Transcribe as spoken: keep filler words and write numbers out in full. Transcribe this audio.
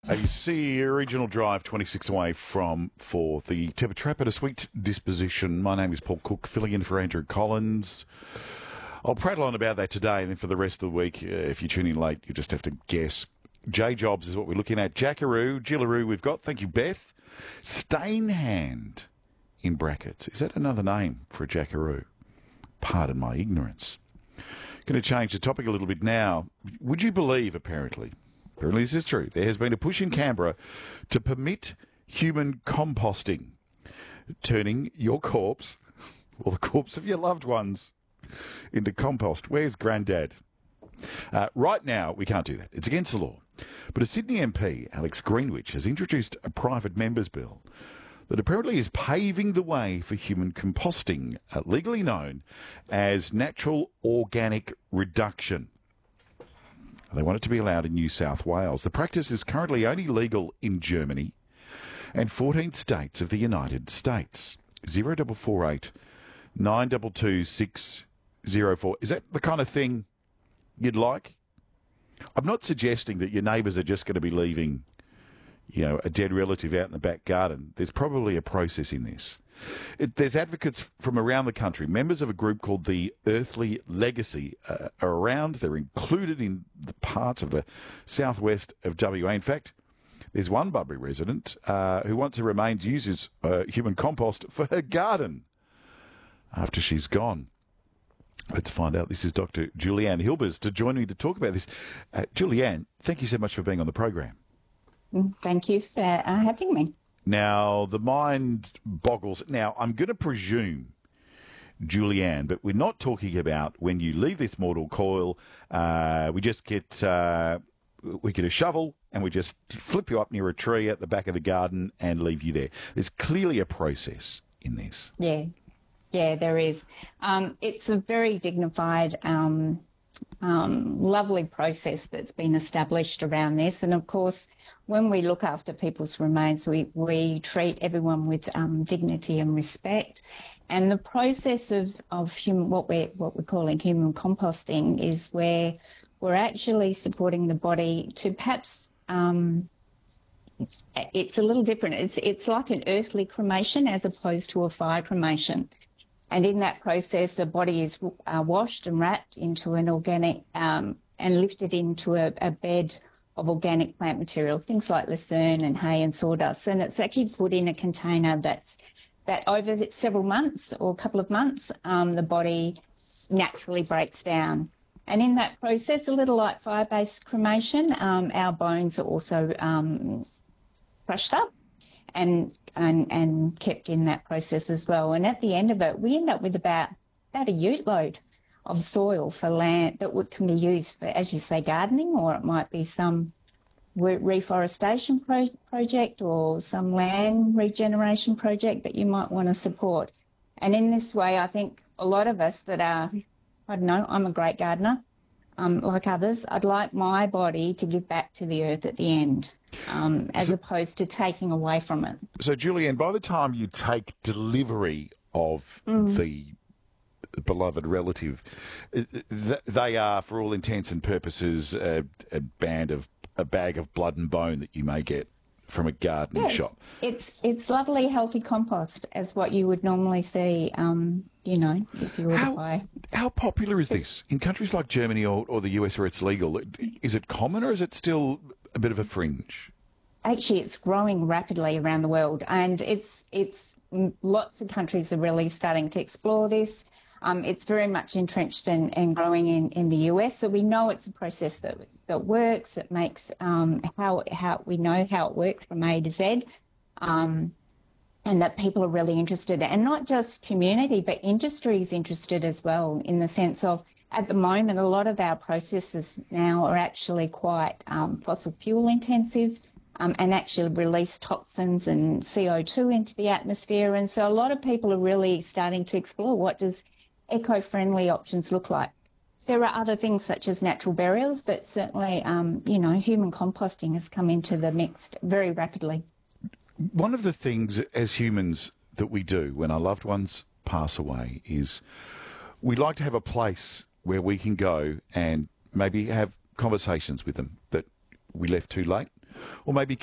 A Sea Regional Drive, twenty-six away from for the Temper Trap at a sweet disposition. My name is Paul Cook, filling in for Andrew Collins. I'll prattle on about that today, and then for the rest of the week, uh, if you tune in late, you just have to guess. J-Jobs is what we're looking at. Jackaroo, Jillaroo we've got. Thank you, Beth. Stainhand, in brackets. Is that another name for a jackaroo? Pardon my ignorance. Going to change the topic a little bit now. Would you believe, apparently, apparently this is true, there has been a push in Canberra to permit human composting, turning your corpse, or the corpse of your loved ones, into compost. Where's Grandad? Uh, right now, we can't do that. It's against the law. But a Sydney M P, Alex Greenwich, has introduced a private member's bill that apparently is paving the way for human composting, uh, legally known as natural organic reduction. They want it to be allowed in New South Wales. The practice is currently only legal in Germany and fourteen states of the United States. zero double four eight nine two two six zero four. Is that the kind of thing you'd like? I'm not suggesting that your neighbours are just going to be leaving, you know, a dead relative out in the back garden. There's probably a process in this. It, there's advocates from around the country. Members of a group called the Earthly Legacy uh, are around. They're included in the parts of the southwest of W A. In fact, there's one Budbury resident uh, who wants her remains used as uh, human compost for her garden after she's gone. Let's find out. This is Doctor Julianne Hilbers to join me to talk about this. Uh, Julianne, thank you so much for being on the program. Thank you for uh, having me. Now, the mind boggles. Now, I'm going to presume, Julianne, but we're not talking about when you leave this mortal coil, uh, we just get, uh, we get a shovel and we just flip you up near a tree at the back of the garden and leave you there. There's clearly a process in this. Yeah, yeah, there is. Um, it's a very dignified um Um, lovely process that's been established around this. And of course, when we look after people's remains, we, we treat everyone with um, dignity and respect. And the process of, of human, what we're, what we're calling human composting is where we're actually supporting the body to perhaps, um, it's, it's a little different. It's, it's like an earthly cremation as opposed to a fire cremation. And in that process, the body is uh, washed and wrapped into an organic um, and lifted into a, a bed of organic plant material, things like lucerne and hay and sawdust. And it's actually put in a container that's, that over several months or a couple of months, um, the body naturally breaks down. And in that process, a little like fire-based cremation, um, our bones are also um, crushed up. And, and and kept in that process as well. And at the end of it, we end up with about, about a ute load of soil for land that would, can be used for, as you say, gardening, or it might be some reforestation pro project or some land regeneration project that you might want to support. And in this way, I think a lot of us that are, I don't know, I'm a great gardener, um, like others, I'd like my body to give back to the earth at the end. Um, as so, opposed to taking away from it. So, Julianne, by the time you take delivery of mm. the beloved relative, th they are, for all intents and purposes, a, a band of a bag of blood and bone that you may get from a gardening yes, shop. It's it's lovely, healthy compost, as what you would normally see. Um, you know, if you were how, to buy. How popular is this in countries like Germany or, or the U S where it's legal? Is it common, or is it still a bit of a fringe? Actually, it's growing rapidly around the world, and it's it's lots of countries are really starting to explore this. Um, it's very much entrenched and, and growing in, in the U S, so we know it's a process that that works. It makes um, how how we know how it works from A to Z, um, and that people are really interested, and not just community, but industry is interested as well. In the sense of, at the moment, a lot of our processes now are actually quite um, fossil fuel intensive. Um, and actually release toxins and C O two into the atmosphere. And so a lot of people are really starting to explore, what does eco-friendly options look like? There are other things such as natural burials, but certainly, um, you know, human composting has come into the mix very rapidly. One of the things as humans that we do when our loved ones pass away is we like to have a place where we can go and maybe have conversations with them that we left too late. or maybe